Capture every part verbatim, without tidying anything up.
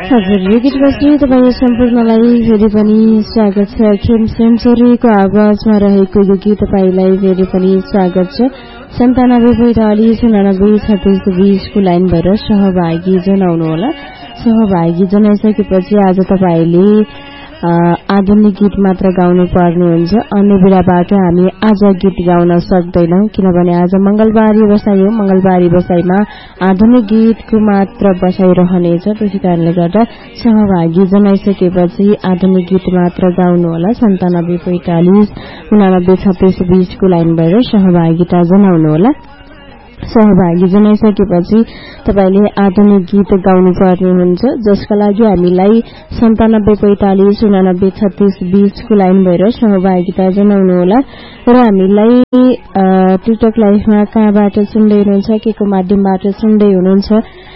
हजुर यो गीतपछि तपाईँ सम्पूर्णलाई फेरि पनि स्वागत छ। खेम सेन्चुरीको आवाजमा रहेको यो गीत तपाईँलाई फेरि पनि स्वागत छ। सन्तानब्बे पैंतालिस उनानब्बे छत्तीस बीसको लाइन भएर सहभागी जनाउनुहोला। सहभागी जनाइसकेपछि आज तपाईँले आधुनिक गीत मात्र गाउनु पर्ने हुन्छ। अन्य बेलाबाट हामी आज गीत गाउन सक्दैनौं, किनभने आज मंगलबारी बसाइ हो। मंगलबारी बसाइमा आधुनिक गीतको मात्र बसाइ रहनेछ। त्यसै कारणले गर्दा सहभागी जनाइसकेपछि आधुनिक गीत मात्र गाउनुहोला। सन्तानब्बे पैंतालिस उनानब्बे छत्तीस बीसको लाइन भएर सहभागिता जनाउनुहोला। सहभागी जनाइसकेपछि तपाईले आधुनिक गीत गाउनु पर्ने हुन्छ, जसका लागि हामीलाई सन्तानब्बे पैंतालिस उनानब्बे छत्तीस बीसको लाइन भएर सहभागिता जनाउनुहोला। र हामीलाई टिकटक लाइभमा कहाँबाट सुन्दै हुनुहुन्छ, के को माध्यमबाट सुन्दै हुनुहुन्छ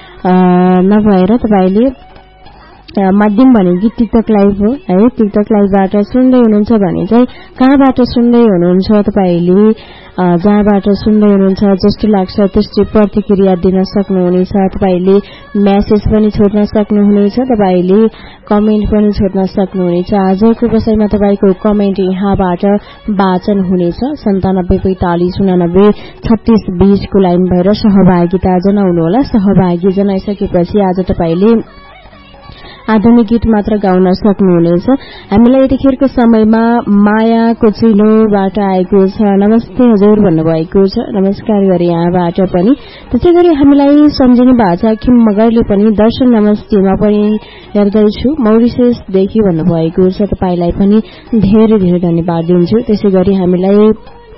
नभएर तपाईले माध्यम भनेको टिकटक लाइभ हो है। टिकटक लाइभबाट सुन्दै हुनुहुन्छ भने चाहिँ कहाँबाट सुन्दै हुनुहुन्छ, तपाईले जहाँबाट सुन्दै हुनुहुन्छ जस्तो लाग्छ त्यस्तै प्रतिक्रिया दिन सक्नुहुनेछ। तपाईले मेसेज पनि छोड्न सक्नुहुनेछ, तपाईले कमेन्ट पनि छोड्न सक्नुहुनेछ। आजको बसाइमा तपाईको कमेन्ट यहाँबाट वाचन हुनेछ। सन्तानब्बे पैंतालिस उनानब्बे छत्तीस बीसको लाइन भएर सहभागिता जनाउनुहोला। सहभागी जनाइसकेपछि आज तपाईले आधुनिक गीत मात्र गाउन सक्नुहुनेछ। हामीलाई यतिखेरको समयमा माया कोचिलोबाट आएको छ। नमस्ते हजुर भन्नुभएको छ, नमस्कार गरे यहाँबाट पनि। त्यसै गरी हामीलाई सम्झिनु भएको छ कि मगरले पनि दर्शन नमस्तेमा पनि हेर्दैछु मौरिसियसदेखि भन्नुभएको छ। तपाईलाई पनि धेरै धेरै धन्यवाद दिन्छु। त्यसै गरी हामीलाई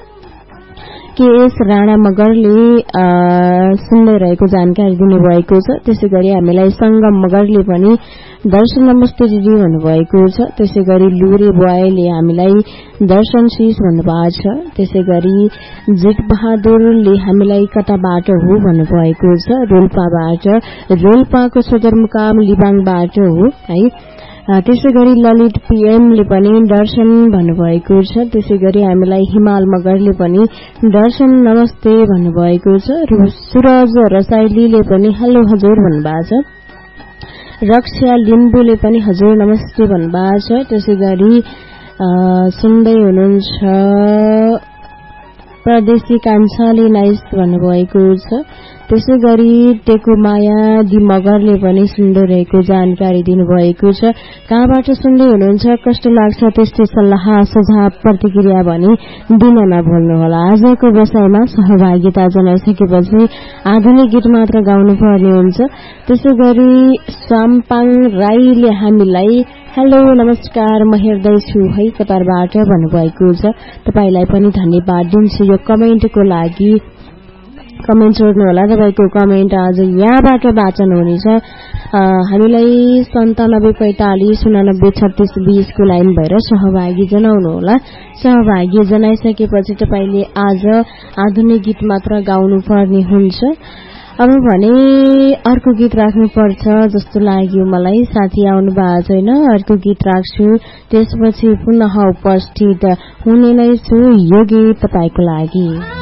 केएस राणा मगरले सुन्दै रहेको जानकारी दिनुभएको छ। त्यसै गरी हामीलाई संगम मगरले पनि दर्शन नमस्ते दिदी भन्नुभएको छ। त्यसै गरी लुरे बोयले हामीलाई दर्शन शीष भन्नुभएको छ। त्यसै गरी जित बहादुरले हामीलाई कताबाट हो भन्नुभएको छ, रोल्पाबाट। रोल्पाको सदरमुकाम लिबाङबाट हो है। त्यसै गरी ललित पीएमले पनि दर्शन भन्नुभएको छ। त्यसै गरी हामीलाई हिमाल मगरले पनि दर्शन नमस्ते भन्नुभएको छ। सुरज रसाइलीले पनि हेलो हजुर भन्नुभएको छ। रक्षा लिम्बुले पनि हजुर नमस्ते भन्नुभएको छ। त्यसै गरी सुन्दै हुनुहुन्छ परदेशी कान्छाले नाइस भन्नुभएको छ। त्यसै गरी टेकुमाया दि मगरले पनि सुन्दै रहेको जानकारी दिनुभएको छ। कहाँबाट सुन्दै हुनुहुन्छ, कस्तो लाग्छ त्यस्तै सल्लाह सुझाव प्रतिक्रिया भने दिन नभुल्नुहोला। आजको बसाइमा सहभागिता जनाइसकेपछि आधुनिक गीत मात्र गाउनु पर्ने हुन्छ। त्यसै गरी साम्पाङ राईले हामीलाई हेलो नमस्कार म हेर्दैछु है कतारबाट भन्नुभएको छ। तपाईलाई पनि धन्यवाद दिन्छु यो कमेन्टको लागि। कमेन्ट छोड्नुहोला, तपाईको कमेन्ट आज यहाँबाट वाचन हुनेछ। हामीलाई सन्तानब्बे पैंतालिस उनानब्बे छत्तीस बीसको लाइन भएर सहभागी जनाउनुहोला। सहभागी जनाइसकेपछि तपाईले आज आधुनिक गीत मात्र गाउनु पर्ने हुन्छ। अब भने अर्को गीत राख्नुपर्छ जस्तो लाग्यो मलाई। साथी आउनु भएको छैन, अर्को गीत राख्छु, त्यसपछि पुनः उपस्थित हुने नै छु। यो गीत तपाईको लागि।